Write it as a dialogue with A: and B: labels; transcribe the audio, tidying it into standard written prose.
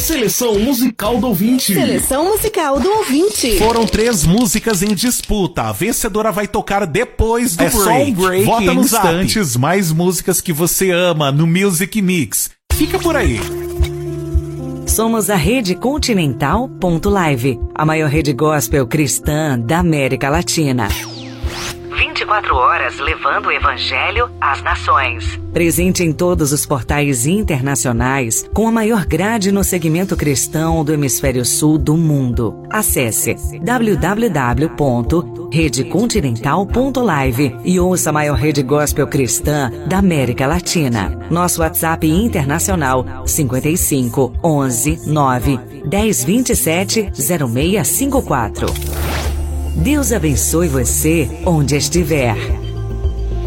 A: Seleção musical do ouvinte.
B: Seleção musical do ouvinte.
C: Foram 3 músicas em disputa. A vencedora vai tocar depois do break.
D: Só um break.
C: Vota nos
D: instante.
C: antes mais músicas que você ama no Music Mix. Fica por aí.
E: Somos a Rede Continental.live, a maior rede gospel cristã da América Latina. 24 horas levando o evangelho às nações. Presente em todos os portais internacionais, com a maior grade no segmento cristão do hemisfério sul do mundo. Acesse www.redecontinental.live e ouça a maior rede gospel cristã da América Latina. Nosso WhatsApp internacional 55 11 9 10 27 0654. Deus abençoe você onde estiver.